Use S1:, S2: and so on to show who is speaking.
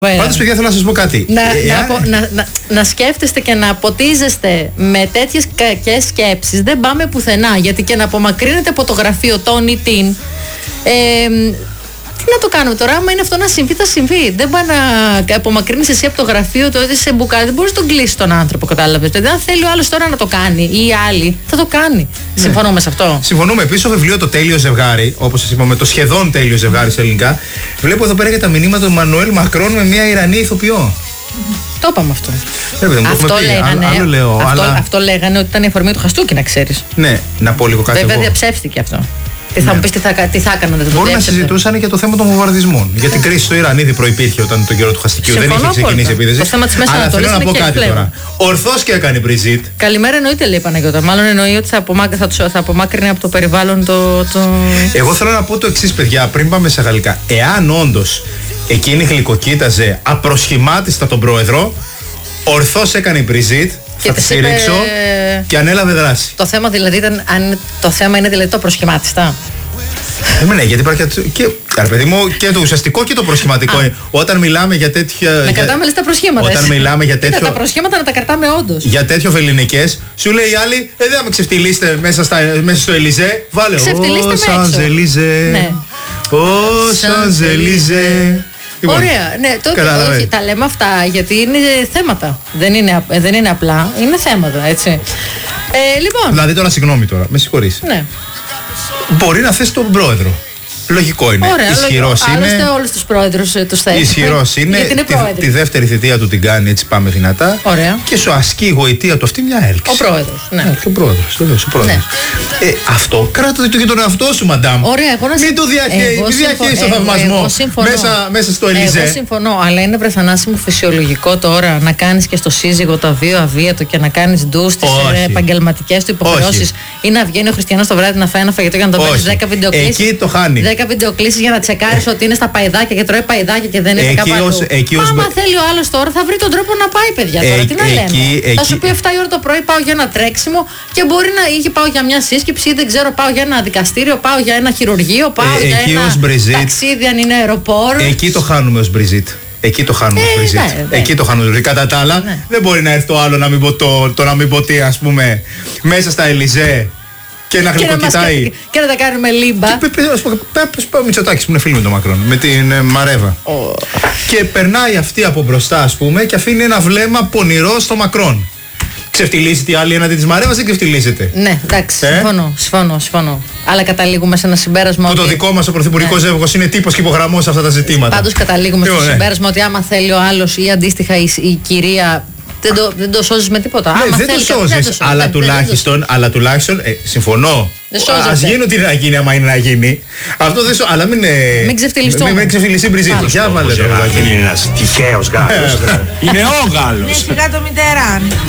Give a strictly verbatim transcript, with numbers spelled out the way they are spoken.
S1: Πάντως, παιδιά, θέλω να σας πω κάτι.
S2: Να,
S1: ε,
S2: να,
S1: ε,
S2: απο, να, να, να σκέφτεστε και να αποτίζεστε με τέτοιες κακές σκέψεις. Δεν πάμε πουθενά. Γιατί και να απομακρύνετε από το γραφείο τον ή την. Ε, τι να το κάνουμε τώρα, άμα είναι αυτό να συμβεί, θα συμβεί. Δεν πάει να απομακρύνεις εσύ από το γραφείο, το ότι σε μπουκάρι. Δεν μπορείς να τον κλείσεις τον άνθρωπο, κατάλαβες. Δηλαδή, αν θέλει ο άλλος τώρα να το κάνει ή οι άλλοι, θα το κάνει. Ναι. Συμφωνούμε σε αυτό.
S1: Συμφωνούμε. Επίσης, στο βιβλίο Το Τέλειο Ζευγάρι, όπως σας είπαμε, το σχεδόν τέλειο ζευγάρι στα ελληνικά, βλέπω εδώ πέρα για τα μηνύματα του Μανουέλ Μακρόν με μια Ιρανή ηθοποιό.
S2: Το είπαμε αυτό.
S1: Πρέπει,
S2: αυτό,
S1: πει.
S2: λέγανε,
S1: Άλλο, άλλο λέω,
S2: αυτό,
S1: αλλά...
S2: αυτό λέγανε ότι ήταν η αφορμή του Χαστούκη, να ξέρεις.
S1: Ναι, να πω λίγο κάτι.
S2: Βέβαια,
S1: εγώ.
S2: διαψεύστηκε αυτό. Τι θα
S1: ναι.
S2: μου πεις, τι θα, τι θα έκαναν, δεν το
S1: Μπορεί να
S2: διέψευτε.
S1: συζητούσαν για το θέμα των βομβαρδισμών. Για την κρίση στο Ιράν ήδη προϋπήρχε όταν τον καιρό του Χαστικίου δεν είχε ξεκινήσει η επίθεση.
S2: Το θέμα της Μέσης
S1: Αλλά θέλω
S2: Ανατολής
S1: να πω
S2: είναι
S1: κάτι
S2: και
S1: τώρα. Ορθώς και έκανε η Μπριζίτ.
S2: Καλημέρα εννοείται, λέει η Παναγιώτα. Μάλλον εννοεί ότι θα, απομάκρυ, θα, τους, θα απομάκρυνε από το περιβάλλον το, το.
S1: Εγώ θέλω να πω το εξής, παιδιά, πριν πάμε σε γαλλικά. Εάν όντως εκείνη γλυκοκοίταζε απροσχημάτιστα τον πρόεδρο, ορθώς έκανε η Μπριζίτ. Θα τη στηρίξω είπε... και ανέλαβε δράση.
S2: Το θέμα δηλαδή ήταν, αν το θέμα είναι δηλαδή το προσχημάτιστα.
S1: Ε, ναι, γιατί υπάρχει και, και, παιδί μου, και το ουσιαστικό και το προσχηματικό. Όταν μιλάμε για τέτοια.
S2: Να κρατάμε λες τα προσχήματα.
S1: Όταν
S2: εσύ.
S1: μιλάμε για τέτοιο.
S2: Τα προσχήματα να τα κρατάμε όντως.
S1: Για τέτοιο βεληνικές, σου λέει η άλλη, ε, δεν θα με ξεφτυλίσετε μέσα, στα, μέσα στο Ελιζέ. Βάλε.
S2: Ξεφτυλίστε
S1: ο Σανζελίζε.
S2: Ναι.
S1: Ο Σανζελίζε.
S2: Λοιπόν, ωραία, ναι, τότε όχι, τα λέμε αυτά γιατί είναι θέματα. Δεν είναι, δεν είναι απλά, είναι θέματα, έτσι. Ε, λοιπόν.
S1: Δηλαδή τώρα, συγγνώμη τώρα, με συγχωρείς.
S2: Ναι.
S1: Μπορεί να θέσει τον πρόεδρο. Λογικό είναι. Ισχυρός είναι.
S2: Άλλωστε όλους τους πρόεδρους ε, τους θέσει.
S1: Ισχυρός είναι.
S2: είναι
S1: τη, τη δεύτερη θητεία του την κάνει, έτσι πάμε δυνατά.
S2: Ωραία.
S1: Και σου ασκεί η γοητεία του αυτή μια έλξη.
S2: Ο πρόεδρος. Ναι.
S1: Ναι, και ο πρόεδρος. Το λέω, ο πρόεδρος. Ναι. Ε, αυτό κράτα το και τον εαυτό σου, μαντάμ.
S2: Ωραία, εγώ να
S1: μην το διαχέεις το θαυμασμό μέσα, μέσα στο Ελιζέ.
S2: Εγώ συμφωνώ, αλλά είναι βρεθανάσιμο φυσιολογικό τώρα να κάνεις και στο σύζυγο το αβείο αβίατο και να κάνεις ντους στις επαγγελματικές του υποχρεώσεις ή να βγαίνει ο Χριστιανός το βράδυ να φάει ένα φαγητό για να το παίρνει δέκα βιντεοκλήσεις.
S1: Εκεί το χάνει.
S2: δέκα βιντεοκλήσεις για να τσεκάρεις ότι είναι στα παϊδάκια και τρώει παϊδάκια και δεν είναι κάπου αλλού. Άμα θέλει ο άλλος τώρα θα βρει τον τρόπο να πάει, παιδιά. Τώρα τι να λέμε. Θα σου πει εφτά η ώρα το πρωί πάω για ένα τρέξιμο και μπορεί να είχε πάω για μια σύσκεψη ή δεν ξέρω, πάω για ένα δικαστήριο, πάω για ένα χειρουργείο, πάω για ένα ταξίδι αν είναι αεροπόρο.
S1: Εκεί το χάνουμε ως Μπριζίτ. Εκεί το χάνουμε ως Μπριζίτ. Εκεί το χάνουμε. Κατά τα άλλα δεν μπορεί να έρθει το άλλο να μην πω το να μην πω τι, ας πούμε, μέσα στα Ελιζέ. Και να γλυκοκοιτάει.
S2: Και, και να τα κάνουμε λίμπα.
S1: Ο Μητσοτάκης που είναι φίλο με τον Μακρόν, με την ε, Μαρέβα. Oh. Και περνάει αυτή από μπροστά, ας πούμε, και αφήνει ένα βλέμμα πονηρό στο Μακρόν. Ξεφτυλίζεται η άλλη έναντι της Μαρέβας ή ξεφτυλίζεται.
S2: Ναι, εντάξει, ε? συμφωνώ, συμφωνώ, συμφωνώ. Αλλά καταλήγουμε σε ένα συμπέρασμα.
S1: Που
S2: ότι...
S1: το δικό μας ο πρωθυπουργικός ναι. ζεύγος είναι τύπος και υπογραμμός σε αυτά τα ζητήματα.
S2: Πάντως καταλήγουμε στο ναι. συμπέρασμα ότι άμα θέλει ο άλλος ή αντίστοιχα η, η κυρία. Δεν το, δεν το σώζεις με τίποτα.
S1: Ναι,
S2: Άμα
S1: δεν,
S2: θέλει,
S1: το σώζεις, δεν το σώζεις. Αλλά, τουλάχιστον, αλλά τουλάχιστον, ε, συμφωνώ. Ας γίνει ό,τι να γίνει, άμα είναι να γίνει. Αυτό δεν σω... Αλλά μην, ε,
S2: μην ξεφτυλιστώ.
S1: Μην, μην ξεφτυλιστεί Μπριζίτ. Για βάλε το.
S3: Είναι ένας τυχαίος Γάλλος. Είναι ο Γάλλος.
S4: Ναι, σιγά το Μιτεράν.